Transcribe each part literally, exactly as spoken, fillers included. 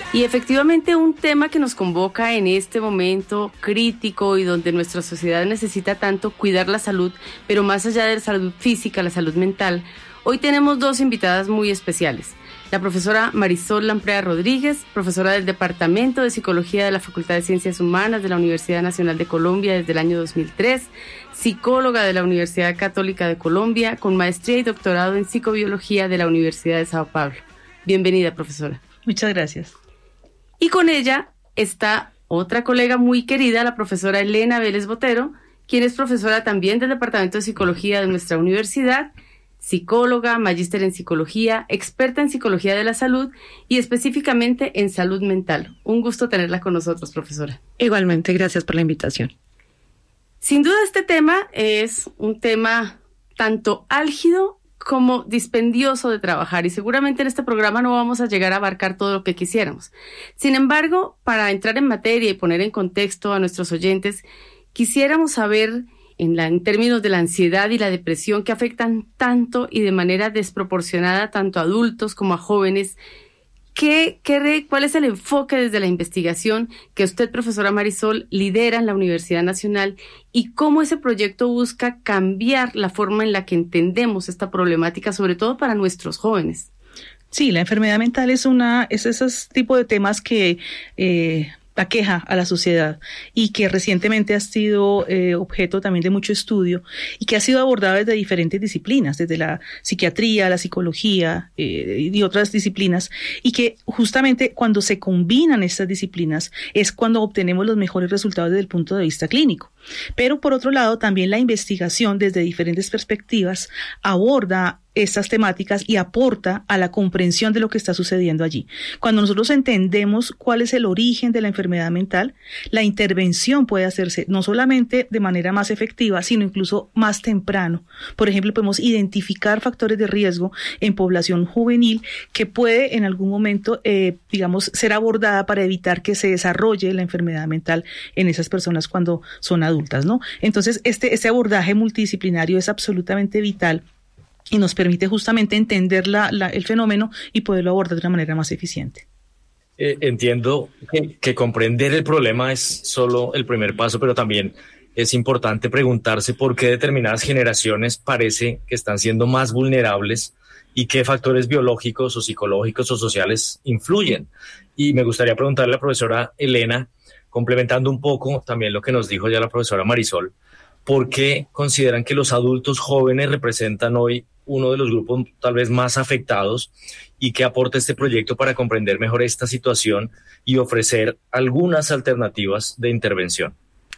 Y efectivamente un tema que nos convoca en este momento crítico y donde nuestra sociedad necesita tanto cuidar la salud, pero más allá de la salud física, la salud mental, hoy tenemos dos invitadas muy especiales. La profesora Marisol Lamprea Rodríguez, profesora del Departamento de Psicología de la Facultad de Ciencias Humanas de la Universidad Nacional de Colombia desde el año dos mil tres, psicóloga de la Universidad Católica de Colombia, con maestría y doctorado en psicobiología de la Universidad de Sao Paulo. Bienvenida, profesora. Muchas gracias. Y con ella está otra colega muy querida, la profesora Elena Vélez Botero, quien es profesora también del Departamento de Psicología de nuestra universidad, psicóloga, magíster en psicología, experta en psicología de la salud y específicamente en salud mental. Un gusto tenerla con nosotros, profesora. Igualmente, gracias por la invitación. Sin duda este tema es un tema tanto álgido como dispendioso de trabajar y seguramente en este programa no vamos a llegar a abarcar todo lo que quisiéramos. Sin embargo, para entrar en materia y poner en contexto a nuestros oyentes, quisiéramos saber en, la, en términos de la ansiedad y la depresión que afectan tanto y de manera desproporcionada tanto a adultos como a jóvenes, ¿qué, qué, ¿cuál es el enfoque desde la investigación que usted, profesora Marisol, lidera en la Universidad Nacional y cómo ese proyecto busca cambiar la forma en la que entendemos esta problemática, sobre todo para nuestros jóvenes? Sí, la enfermedad mental es una es esos tipos de temas que eh, aqueja a la sociedad y que recientemente ha sido eh, objeto también de mucho estudio y que ha sido abordado desde diferentes disciplinas, desde la psiquiatría, la psicología eh, y otras disciplinas, y que justamente cuando se combinan estas disciplinas es cuando obtenemos los mejores resultados desde el punto de vista clínico. Pero por otro lado, también la investigación desde diferentes perspectivas aborda estas temáticas y aporta a la comprensión de lo que está sucediendo allí. Cuando nosotros entendemos cuál es el origen de la enfermedad mental, la intervención puede hacerse no solamente de manera más efectiva, sino incluso más temprano. Por ejemplo, podemos identificar factores de riesgo en población juvenil que puede en algún momento, eh, digamos, ser abordada para evitar que se desarrolle la enfermedad mental en esas personas cuando son adultas, ¿no? Entonces, este, este abordaje multidisciplinario es absolutamente vital y nos permite justamente entender la, la, el fenómeno y poderlo abordar de una manera más eficiente. Eh, entiendo que, que comprender el problema es solo el primer paso, pero también es importante preguntarse por qué determinadas generaciones parece que están siendo más vulnerables y qué factores biológicos o psicológicos o sociales influyen. Y me gustaría preguntarle a la profesora Elena, complementando un poco también lo que nos dijo ya la profesora Marisol, ¿por qué consideran que los adultos jóvenes representan hoy uno de los grupos tal vez más afectados y qué aporta este proyecto para comprender mejor esta situación y ofrecer algunas alternativas de intervención?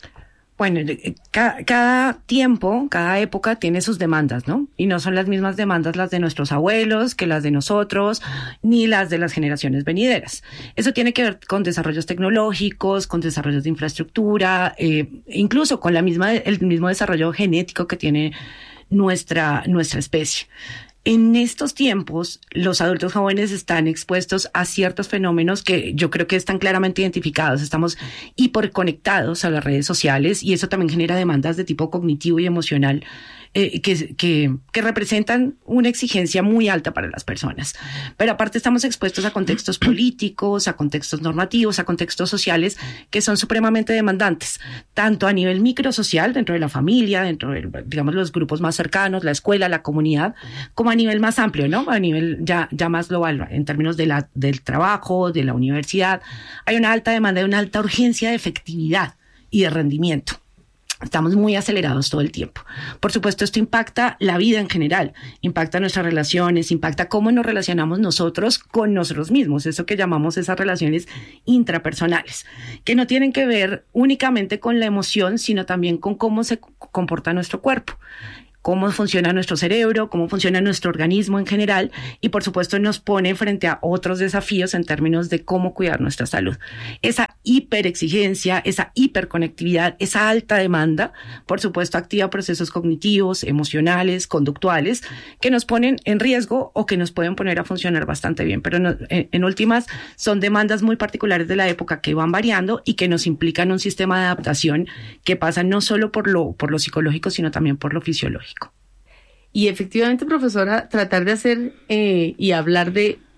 Bueno, cada, cada tiempo, cada época tiene sus demandas, ¿no? Y no son las mismas demandas las de nuestros abuelos que las de nosotros, ni las de las generaciones venideras. Eso tiene que ver con desarrollos tecnológicos, con desarrollos de infraestructura, eh, incluso con la misma, el mismo desarrollo genético que tiene nuestra, nuestra especie. En estos tiempos, los adultos jóvenes están expuestos a ciertos fenómenos que yo creo que están claramente identificados. Estamos hiperconectados a las redes sociales y eso también genera demandas de tipo cognitivo y emocional eh, que, que, que representan una exigencia muy alta para las personas. Pero aparte estamos expuestos a contextos políticos, a contextos normativos, a contextos sociales que son supremamente demandantes, tanto a nivel microsocial, dentro de la familia, dentro de, digamos, los grupos más cercanos, la escuela, la comunidad, como a nivel más amplio, ¿no? A nivel ya, ya más global, en términos de la, del trabajo, de la universidad. Hay una alta demanda y una alta urgencia de efectividad y de rendimiento. Estamos muy acelerados todo el tiempo. Por supuesto, esto impacta la vida en general, impacta nuestras relaciones, impacta cómo nos relacionamos nosotros con nosotros mismos, eso que llamamos esas relaciones intrapersonales, que no tienen que ver únicamente con la emoción, sino también con cómo se comporta nuestro cuerpo, cómo funciona nuestro cerebro, cómo funciona nuestro organismo en general y por supuesto nos pone frente a otros desafíos en términos de cómo cuidar nuestra salud. Esa hiperexigencia, esa hiperconectividad, esa alta demanda, por supuesto activa procesos cognitivos, emocionales, conductuales que nos ponen en riesgo o que nos pueden poner a funcionar bastante bien, pero no, en, en últimas son demandas muy particulares de la época que van variando y que nos implican un sistema de adaptación que pasa no solo por lo, por lo psicológico, sino también por lo fisiológico. Y efectivamente, profesora, tratar de hacer eh, y hablar de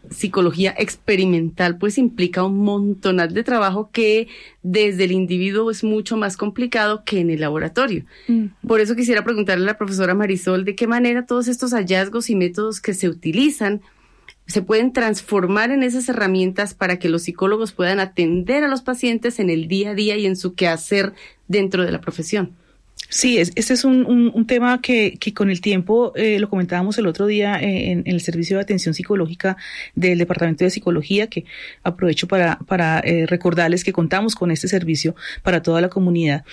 psicología experimental pues implica un montonal de trabajo que desde el individuo es mucho más complicado que en el laboratorio. Mm. Por eso quisiera preguntarle a la profesora Marisol de qué manera todos estos hallazgos y métodos que se utilizan se pueden transformar en esas herramientas para que los psicólogos puedan atender a los pacientes en el día a día y en su quehacer dentro de la profesión. Sí, es, este es un, un, un tema que, que con el tiempo, eh, lo comentábamos el otro día en, en el servicio de atención psicológica del Departamento de Psicología, que aprovecho para, para eh, recordarles que contamos con este servicio para toda la comunidad.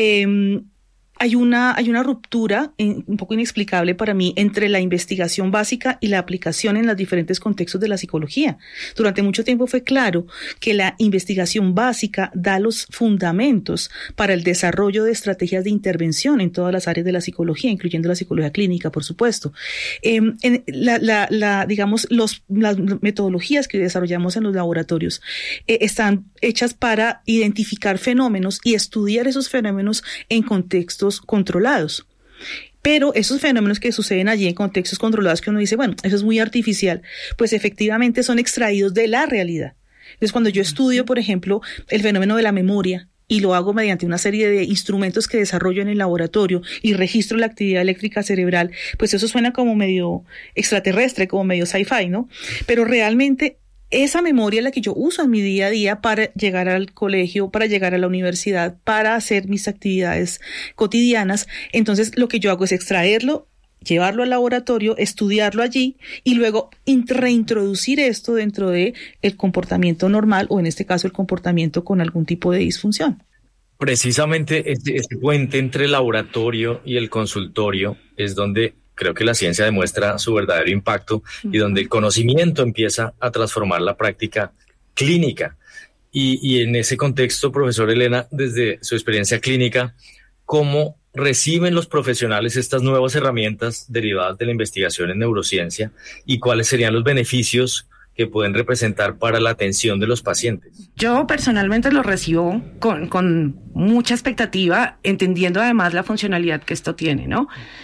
Eh, Hay una, hay una ruptura en, un poco inexplicable para mí entre la investigación básica y la aplicación en los diferentes contextos de la psicología. Durante mucho tiempo fue claro que la investigación básica da los fundamentos para el desarrollo de estrategias de intervención en todas las áreas de la psicología, incluyendo la psicología clínica, por supuesto. Eh, en la, la, la, digamos, los, las metodologías que desarrollamos en los laboratorios eh, están hechas para identificar fenómenos y estudiar esos fenómenos en contextos controlados. Pero esos fenómenos que suceden allí en contextos controlados que uno dice, bueno, eso es muy artificial, pues efectivamente son extraídos de la realidad. Entonces, cuando yo estudio, por ejemplo, el fenómeno de la memoria, y lo hago mediante una serie de instrumentos que desarrollo en el laboratorio y registro la actividad eléctrica cerebral, pues eso suena como medio extraterrestre, como medio sci-fi, ¿no? Pero realmente esa memoria es la que yo uso en mi día a día para llegar al colegio, para llegar a la universidad, para hacer mis actividades cotidianas. Entonces, lo que yo hago es extraerlo, llevarlo al laboratorio, estudiarlo allí y luego reintroducir esto dentro de el comportamiento normal o en este caso el comportamiento con algún tipo de disfunción. Precisamente este, este puente entre el laboratorio y el consultorio es donde creo que la ciencia demuestra su verdadero impacto y donde el conocimiento empieza a transformar la práctica clínica. Y, y en ese contexto, profesor Elena, desde su experiencia clínica, ¿cómo reciben los profesionales estas nuevas herramientas derivadas de la investigación en neurociencia y cuáles serían los beneficios que pueden representar para la atención de los pacientes? Yo personalmente lo recibo con, con mucha expectativa, entendiendo además la funcionalidad que esto tiene, ¿no?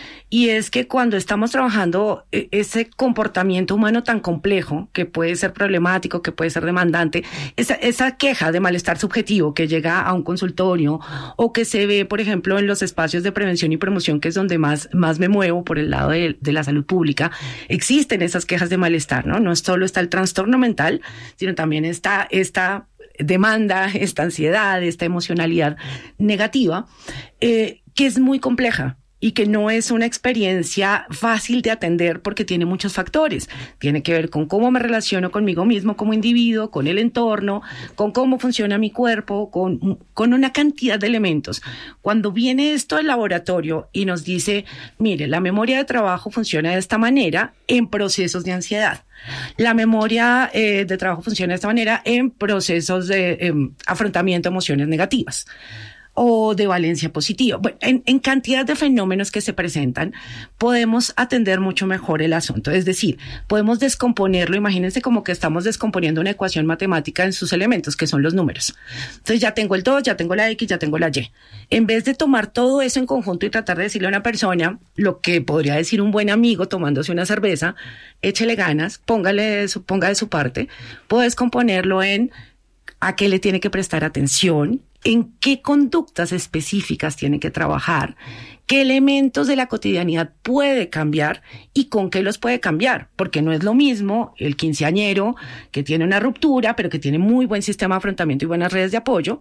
Y es que cuando estamos trabajando ese comportamiento humano tan complejo, que puede ser problemático, que puede ser demandante, esa, esa queja de malestar subjetivo que llega a un consultorio o que se ve, por ejemplo, en los espacios de prevención y promoción, que es donde más, más me muevo por el lado de, de la salud pública, existen esas quejas de malestar, ¿no? No solo está el trastorno mental, sino también está esta demanda, esta ansiedad, esta emocionalidad negativa, eh, que es muy compleja. Y que no es una experiencia fácil de atender porque tiene muchos factores. Tiene que ver con cómo me relaciono conmigo mismo como individuo, con el entorno, con cómo funciona mi cuerpo, con, con una cantidad de elementos. Cuando viene esto del laboratorio y nos dice, mire, la memoria de trabajo funciona de esta manera en procesos de ansiedad. La memoria eh, de trabajo funciona de esta manera en procesos de eh, afrontamiento de emociones negativas o de valencia positiva. Bueno, en, en cantidad de fenómenos que se presentan, podemos atender mucho mejor el asunto. Es decir, podemos descomponerlo. Imagínense como que estamos descomponiendo una ecuación matemática en sus elementos, que son los números. Entonces ya tengo el dos, ya tengo la X, ya tengo la Y. En vez de tomar todo eso en conjunto y tratar de decirle a una persona lo que podría decir un buen amigo tomándose una cerveza, échele ganas, póngale de su, ponga de su parte, puedo descomponerlo en a qué le tiene que prestar atención, en qué conductas específicas tiene que trabajar, qué elementos de la cotidianidad puede cambiar y con qué los puede cambiar, porque no es lo mismo el quinceañero que tiene una ruptura, pero que tiene muy buen sistema de afrontamiento y buenas redes de apoyo,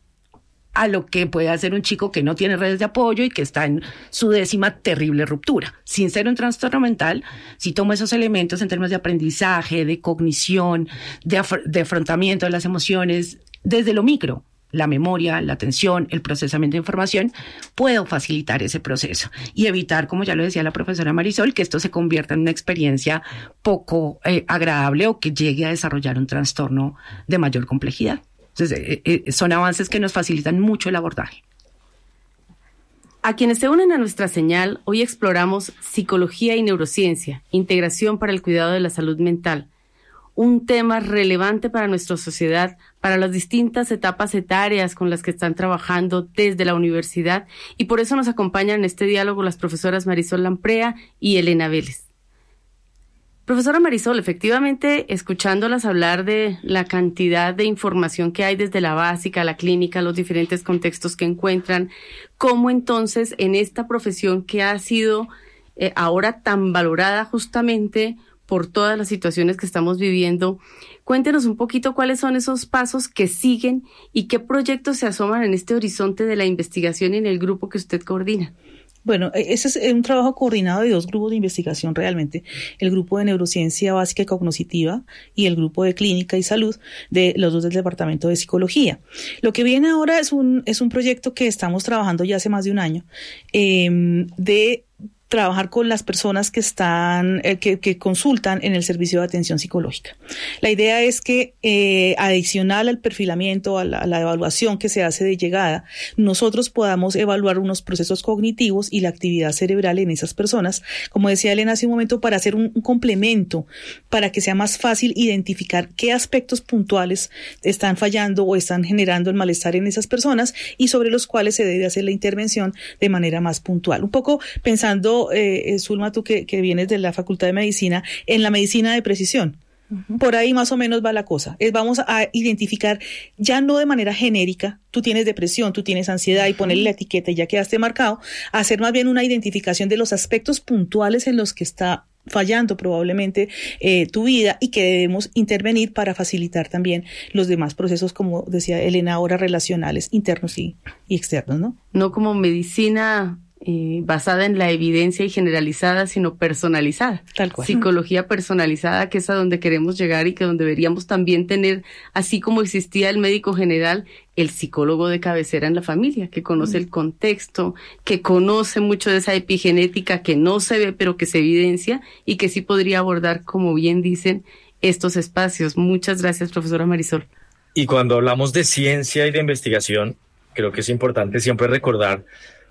a lo que puede hacer un chico que no tiene redes de apoyo y que está en su décima terrible ruptura. Sin ser un trastorno mental, si tomo esos elementos en términos de aprendizaje, de cognición, de, af- de afrontamiento de las emociones, desde lo micro, la memoria, la atención, el procesamiento de información, puedo facilitar ese proceso y evitar, como ya lo decía la profesora Marisol, que esto se convierta en una experiencia poco eh, agradable o que llegue a desarrollar un trastorno de mayor complejidad. Entonces, eh, eh, son avances que nos facilitan mucho el abordaje. A quienes se unen a nuestra señal, hoy exploramos psicología y neurociencia, integración para el cuidado de la salud mental. Un tema relevante para nuestra sociedad, para las distintas etapas etarias con las que están trabajando desde la universidad, y por eso nos acompañan en este diálogo las profesoras Marisol Lamprea y Elena Vélez. Profesora Marisol, efectivamente, escuchándolas hablar de la cantidad de información que hay desde la básica, la clínica, los diferentes contextos que encuentran, ¿cómo entonces en esta profesión que ha sido eh, ahora tan valorada justamente por todas las situaciones que estamos viviendo, cuéntenos un poquito cuáles son esos pasos que siguen y qué proyectos se asoman en este horizonte de la investigación y en el grupo que usted coordina? Bueno, ese es un trabajo coordinado de dos grupos de investigación realmente, el grupo de neurociencia básica y cognitiva y el grupo de clínica y salud de los dos del departamento de psicología. Lo que viene ahora es un, es un proyecto que estamos trabajando ya hace más de un año, eh, de trabajar con las personas que están, eh, que, que consultan en el servicio de atención psicológica. La idea es que, eh, adicional al perfilamiento, a la, a la evaluación que se hace de llegada, nosotros podamos evaluar unos procesos cognitivos y la actividad cerebral en esas personas, como decía Elena hace un momento, para hacer un, un complemento, para que sea más fácil identificar qué aspectos puntuales están fallando o están generando el malestar en esas personas y sobre los cuales se debe hacer la intervención de manera más puntual. Un poco pensando Eh, Zulma, tú que, que vienes de la Facultad de Medicina, en la medicina de precisión. Uh-huh. Por ahí más o menos va la cosa. Es, vamos a identificar, ya no de manera genérica, tú tienes depresión, tú tienes ansiedad y ponerle la etiqueta y ya quedaste marcado, hacer más bien una identificación de los aspectos puntuales en los que está fallando probablemente eh, tu vida y que debemos intervenir para facilitar también los demás procesos, como decía Elena ahora, relacionales, internos y, y externos, ¿no? No como medicina Eh, basada en la evidencia y generalizada, sino personalizada. Tal cual. Psicología personalizada, que es a donde queremos llegar y que donde deberíamos también tener, así como existía el médico general, el psicólogo de cabecera en la familia, que conoce mm. el contexto, que conoce mucho de esa epigenética que no se ve, pero que se evidencia y que sí podría abordar, como bien dicen, estos espacios. Muchas gracias, profesora Marisol. Y cuando hablamos de ciencia y de investigación, creo que es importante siempre recordar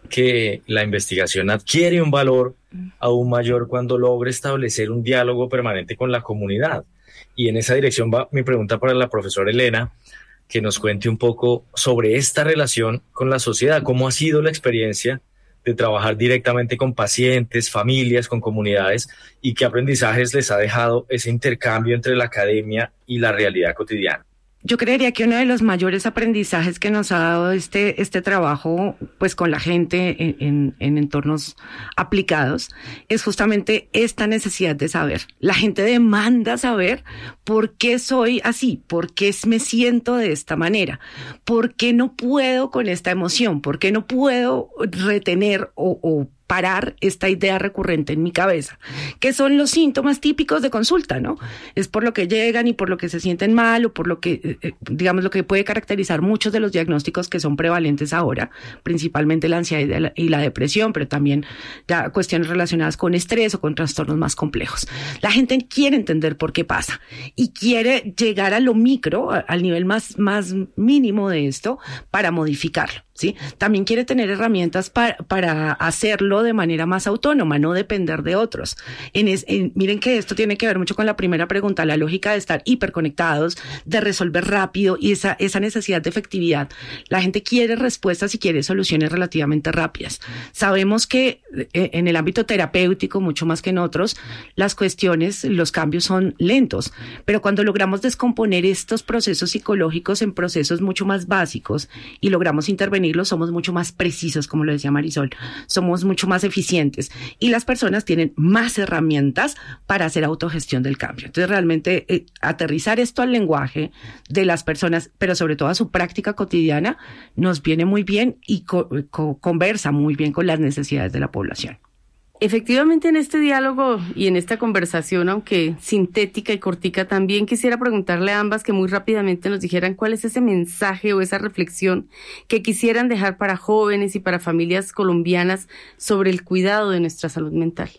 que la investigación adquiere un valor aún mayor cuando logra establecer un diálogo permanente con la comunidad. Y en esa dirección va mi pregunta para la profesora Elena, que nos cuente un poco sobre esta relación con la sociedad. ¿Cómo ha sido la experiencia de trabajar directamente con pacientes, familias, con comunidades, y qué aprendizajes les ha dejado ese intercambio entre la academia y la realidad cotidiana? Yo creería que uno de los mayores aprendizajes que nos ha dado este, este trabajo, pues con la gente en, en, en entornos aplicados, es justamente esta necesidad de saber. La gente demanda saber por qué soy así, por qué me siento de esta manera, por qué no puedo con esta emoción, por qué no puedo retener o, o parar esta idea recurrente en mi cabeza, que son los síntomas típicos de consulta, ¿no? Es por lo que llegan y por lo que se sienten mal o por lo que, eh, digamos, lo que puede caracterizar muchos de los diagnósticos que son prevalentes ahora, principalmente la ansiedad y la, y la depresión, pero también ya cuestiones relacionadas con estrés o con trastornos más complejos. La gente quiere entender por qué pasa y quiere llegar a lo micro, a, al nivel más, más mínimo de esto, para modificarlo, ¿sí? También quiere tener herramientas para, para hacerlo de manera más autónoma, no depender de otros. En es, en, miren que esto tiene que ver mucho con la primera pregunta, la lógica de estar hiperconectados, de resolver rápido y esa, esa necesidad de efectividad. La gente quiere respuestas y quiere soluciones relativamente rápidas. Sabemos que eh, en el ámbito terapéutico, mucho más que en otros, las cuestiones, los cambios son lentos, pero cuando logramos descomponer estos procesos psicológicos en procesos mucho más básicos y logramos intervenirlos, somos mucho más precisos, como lo decía Marisol, somos mucho más eficientes y las personas tienen más herramientas para hacer autogestión del cambio. Entonces, realmente eh, aterrizar esto al lenguaje de las personas, pero sobre todo a su práctica cotidiana, nos viene muy bien y co- co- conversa muy bien con las necesidades de la población. Efectivamente, en este diálogo y en esta conversación, aunque sintética y cortica, también quisiera preguntarle a ambas que muy rápidamente nos dijeran cuál es ese mensaje o esa reflexión que quisieran dejar para jóvenes y para familias colombianas sobre el cuidado de nuestra salud mental.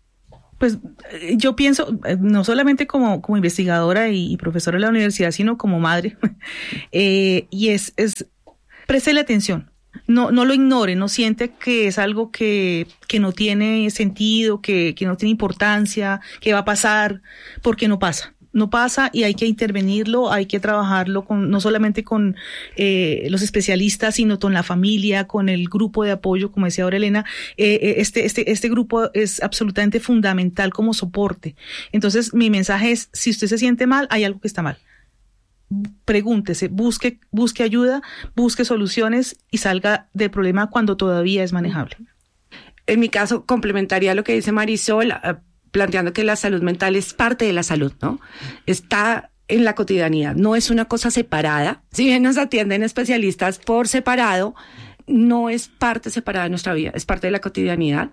Pues yo pienso, no solamente como, como investigadora y, y profesora de la universidad, sino como madre, eh, y es, es préstele atención. No, no lo ignore, no siente que es algo que, que no tiene sentido, que, que no tiene importancia, que va a pasar, porque no pasa. no pasa y hay que intervenirlo, hay que trabajarlo con, no solamente con eh, los especialistas, sino con la familia, con el grupo de apoyo, como decía ahora Elena. Eh, este, este, este grupo es absolutamente fundamental como soporte. Entonces, mi mensaje es, si usted se siente mal, hay algo que está mal. Pregúntese, busque, busque ayuda, busque soluciones y salga del problema cuando todavía es manejable. En mi caso, complementaría lo que dice Marisol, planteando que la salud mental es parte de la salud, ¿no? Está en la cotidianidad, no es una cosa separada. Si bien nos atienden especialistas por separado, no es parte separada de nuestra vida, es parte de la cotidianidad.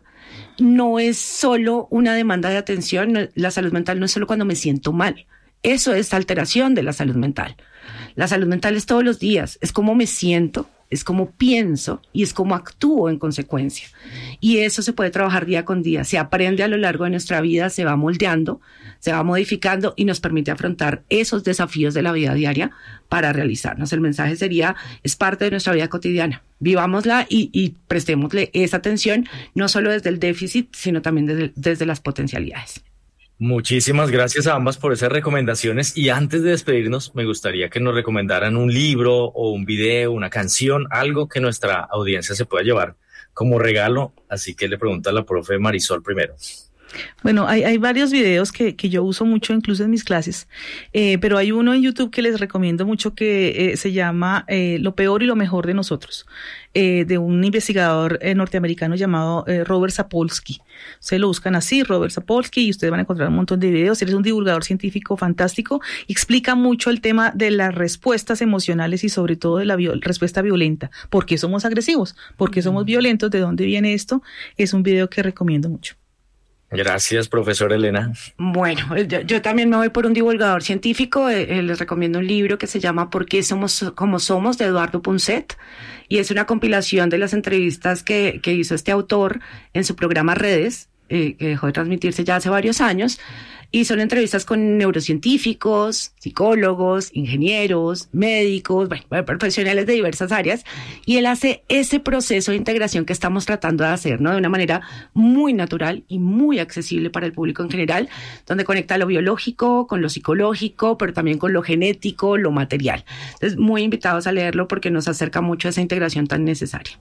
No es solo una demanda de atención, no, la salud mental no es solo cuando me siento mal. Eso es alteración de la salud mental. La salud mental es todos los días, es cómo me siento, es cómo pienso y es cómo actúo en consecuencia. Y eso se puede trabajar día con día, se aprende a lo largo de nuestra vida, se va moldeando, se va modificando y nos permite afrontar esos desafíos de la vida diaria para realizarnos. El mensaje sería, es parte de nuestra vida cotidiana, vivámosla y, y prestémosle esa atención, no solo desde el déficit, sino también desde, desde las potencialidades. Muchísimas gracias a ambas por esas recomendaciones y antes de despedirnos me gustaría que nos recomendaran un libro o un video, una canción, algo que nuestra audiencia se pueda llevar como regalo, así que le pregunto a la profe Marisol primero. Bueno, hay, hay varios videos que, que yo uso mucho incluso en mis clases, eh, pero hay uno en YouTube que les recomiendo mucho que eh, se llama eh, Lo peor y lo mejor de nosotros, eh, de un investigador eh, norteamericano llamado eh, Robert Sapolsky. Ustedes lo buscan así, Robert Sapolsky, y ustedes van a encontrar un montón de videos. Él es un divulgador científico fantástico y explica mucho el tema de las respuestas emocionales y sobre todo de la viol- respuesta violenta. ¿Por qué somos agresivos? ¿Por qué somos violentos? ¿De dónde viene esto? Es un video que recomiendo mucho. Gracias, profesora Elena. Bueno, yo, yo también me voy por un divulgador científico. Eh, eh, les recomiendo un libro que se llama ¿Por qué somos como somos?, de Eduardo Punset, y es una compilación de las entrevistas que, que hizo este autor en su programa Redes, eh, que dejó de transmitirse ya hace varios años. Y son entrevistas con neurocientíficos, psicólogos, ingenieros, médicos, bueno, profesionales de diversas áreas. Y él hace ese proceso de integración que estamos tratando de hacer, ¿no? De una manera muy natural y muy accesible para el público en general, donde conecta lo biológico con lo psicológico, pero también con lo genético, lo material. Entonces, muy invitados a leerlo porque nos acerca mucho a esa integración tan necesaria.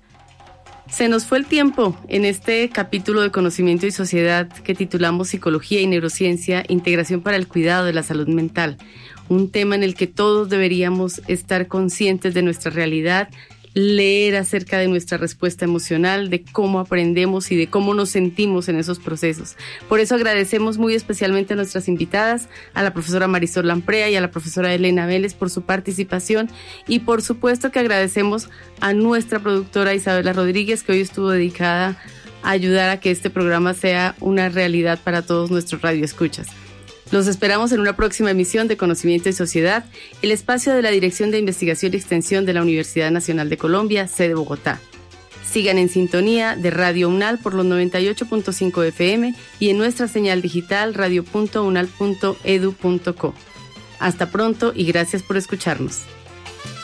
Se nos fue el tiempo en este capítulo de Conocimiento y Sociedad que titulamos Psicología y Neurociencia, Integración para el Cuidado de la Salud Mental. Un tema en el que todos deberíamos estar conscientes de nuestra realidad, leer acerca de nuestra respuesta emocional, de cómo aprendemos y de cómo nos sentimos en esos procesos. Por eso agradecemos muy especialmente a nuestras invitadas, a la profesora Marisol Lamprea y a la profesora Elena Vélez por su participación, y por supuesto que agradecemos a nuestra productora Isabela Rodríguez, que hoy estuvo dedicada a ayudar a que este programa sea una realidad para todos nuestros radioescuchas. Los esperamos en una próxima emisión de Conocimiento y Sociedad, el espacio de la Dirección de Investigación y Extensión de la Universidad Nacional de Colombia, sede Bogotá. Sigan en sintonía de Radio UNAL por los noventa y ocho punto cinco F M y en nuestra señal digital radio punto unal punto edu punto co. Hasta pronto y gracias por escucharnos.